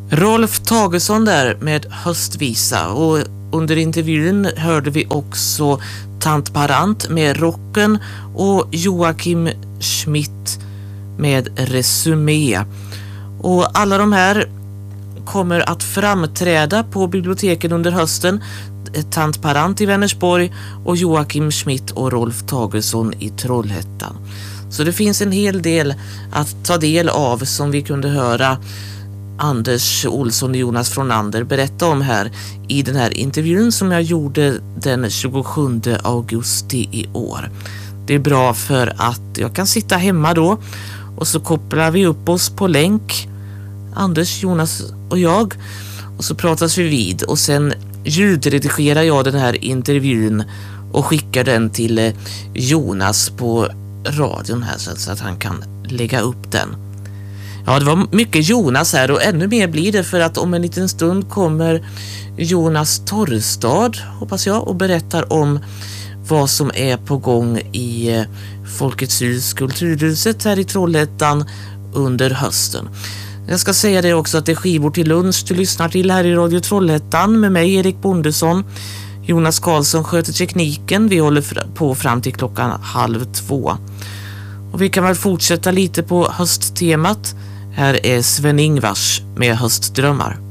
Rolf Tagesson där med Höstvisa, och under intervjun hörde vi också Tant Parant med Rocken och Joakim Schmidt med Resumé. Och alla de här kommer att framträda på biblioteken under hösten. Tant Parant i Vänersborg och Joakim Schmidt och Rolf Tagesson i Trollhättan. Så det finns en hel del att ta del av som vi kunde höra Anders Olsson och Jonas Fronander berätta om här i den här intervjun som jag gjorde den 27 augusti i år. Det är bra för att jag kan sitta hemma då och så kopplar vi upp oss på länk, Anders, Jonas och jag, och så pratas vi vid och sen ljudredigerar jag den här intervjun och skickar den till Jonas på radion här så att han kan lägga upp den. Ja, det var mycket Jonas här och ännu mer blir det för att om en liten stund kommer Jonas Torrstad, hoppas jag, och berättar om vad som är på gång i Folkets hus, Kulturhuset här i Trollhättan under hösten. Jag ska säga det också att det är skivor till lunch du lyssnar till här i Radio Trollhättan med mig, Erik Bondesson. Jonas Karlsson sköter tekniken. Vi håller på fram till 1:30. Och vi kan väl fortsätta lite på hösttemat. Här är Sven Ingvars med Höstdrömmar.